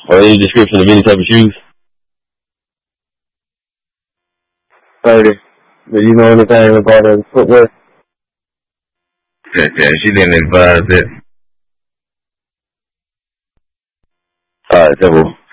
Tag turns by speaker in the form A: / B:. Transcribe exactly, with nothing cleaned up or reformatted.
A: Or any description of any type of shoes? thirty. Do you know anything about that footwear?
B: Yeah, yeah, she didn't advise it.
A: Alright, simple.